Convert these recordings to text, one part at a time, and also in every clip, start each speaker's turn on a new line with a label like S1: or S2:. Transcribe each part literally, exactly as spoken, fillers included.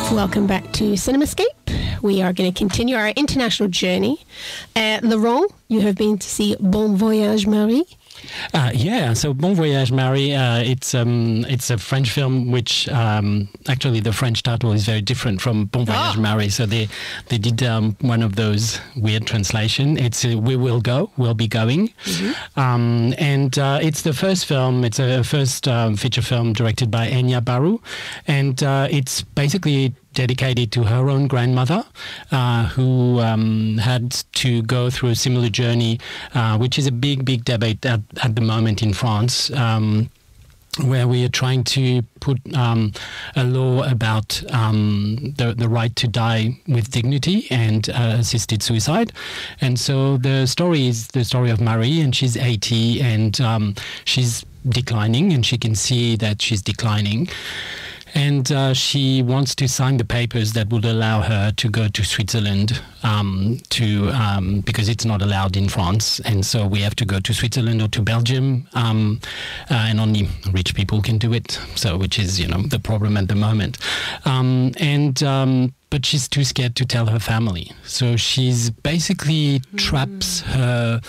S1: Welcome back to CinemaScape. We are going to continue our international journey. Uh, Laurent, you have been to see Bon Voyage Marie.
S2: Uh, yeah, so Bon Voyage Marie, uh, it's um, it's a French film which um, actually the French title is very different from Bon Voyage
S1: Oh.
S2: Marie. So they they did um, one of those weird translation. It's uh, We Will Go, We'll Be Going,
S1: Mm-hmm.
S2: um, and uh, it's the first film. It's a first um, feature film directed by Enya Barou, and uh, it's basically dedicated to her own grandmother, uh, who um, had to go through a similar journey, uh, which is a big, big debate at, at the moment in France, um, where we are trying to put um, a law about um, the, the right to die with dignity and uh, assisted suicide. And so the story is the story of Marie, and she's eighty, and um, she's declining, and she can see that she's declining. And uh, she wants to sign the papers that would allow her to go to Switzerland, um, to um, because it's not allowed in France, and so we have to go to Switzerland or to Belgium, um, uh, and only rich people can do it. So, which is you know the problem at the moment, um, and. Um, But she's too scared to tell her family, so she's basically mm. traps her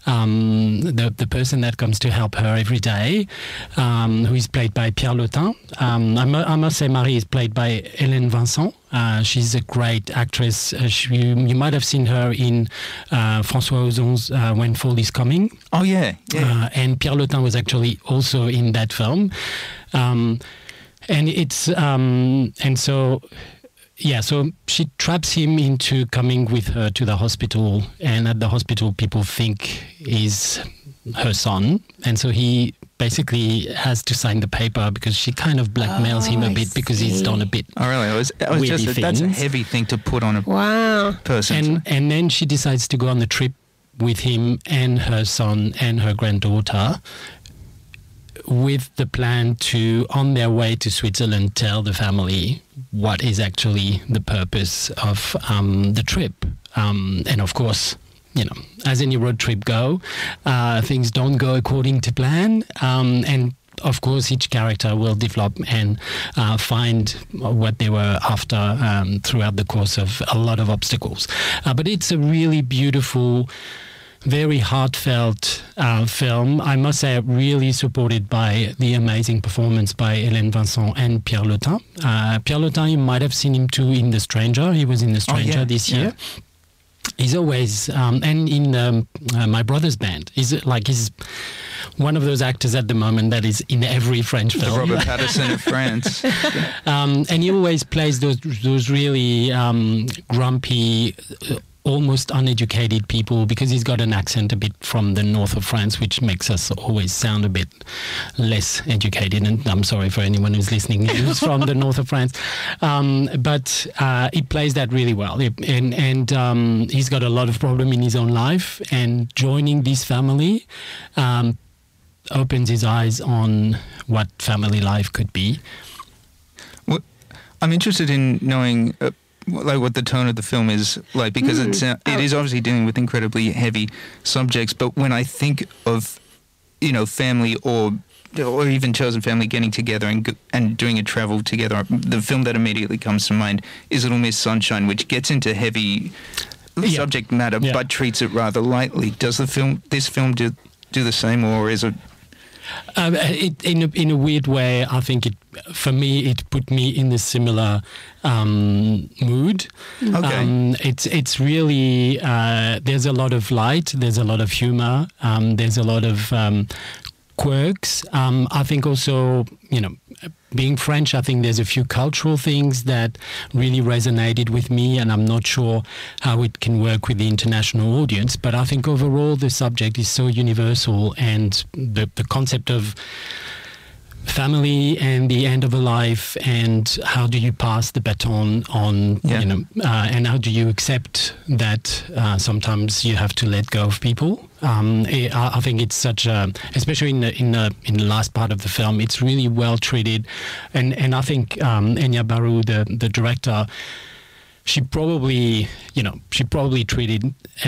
S2: um, the the person that comes to help her every day, um, who is played by Pierre Lotin. Um, I, mu- I must say, Marie is played by Hélène Vincent. Uh, she's a great actress. Uh, she, you, you might have seen her in uh, François Ozon's uh, When Fall is Coming.
S3: Oh yeah, yeah.
S2: Uh, and Pierre Lotin was actually also in that film, um, and it's um, and so. Yeah, so she traps him into coming with her to the hospital, and at the hospital people think he's her son, and so he basically has to sign the paper because she kind of blackmails
S1: Oh,
S2: him a
S1: I
S2: bit because he's
S1: see.
S2: done a bit.
S3: Oh really? I was, I was
S2: Weirdy
S3: just that's a
S2: things.
S3: heavy thing to put on a
S1: Wow.
S3: person.
S2: And and then she decides to go on the trip with him and her son and her granddaughter, with the plan to, on their way to Switzerland, tell the family what is actually the purpose of um, the trip. Um, and of course, you know, as any road trip go, uh, things don't go according to plan. Um, and of course, each character will develop and uh, find what they were after um, throughout the course of a lot of obstacles. Uh, but it's a really beautiful, very heartfelt uh, film. I must say, really supported by the amazing performance by Hélène Vincent and Pierre Lotin. Uh, Pierre Lotin, you might have seen him too in The Stranger. He was in The Stranger
S3: oh, yeah,
S2: this
S3: yeah.
S2: year. He's always, um, and in um, uh, My Brother's Band. He's like, he's one of those actors at the moment that is in every French
S3: The
S2: film.
S3: Robert Pattinson of France.
S2: Um, and he always plays those those really um, grumpy, uh, almost uneducated people, because he's got an accent a bit from the north of France, which makes us always sound a bit less educated. And I'm sorry for anyone who's listening who's from the north of France. Um, but uh, he plays that really well. And, and um, he's got a lot of problem in his own life. And joining this family um, opens his eyes on what family life could be.
S3: Well, I'm interested in knowing uh, like what the tone of the film is like, because
S1: Mm.
S3: it's uh, it is obviously dealing with incredibly heavy subjects. But when I think of, you know, family or or even chosen family getting together and go- and doing a travel together, the film that immediately comes to mind is Little Miss Sunshine, which gets into heavy
S2: Yeah.
S3: subject matter
S2: Yeah.
S3: but treats it rather lightly. Does the film this film do do the same, or is it?
S2: Um, it, in a, in a weird way, I think it, for me, it put me in a similar um, mood.
S3: Okay.
S2: Um, it's it's really uh, there's a lot of light, there's a lot of humor, um, there's a lot of um, quirks. Um, I think also, you know, being French, I think there's a few cultural things that really resonated with me, and I'm not sure how it can work with the international audience. But I think overall the subject is so universal, and the, the concept of family and the end of a life, and how do you pass the baton on,
S3: Yeah.
S2: you know, uh, and how do you accept that uh, sometimes you have to let go of people. Um, I, I think it's such a, especially in the, in the in the last part of the film, it's really well treated, and and I think um, Enya Barou, the the director, she probably, you know, she probably treated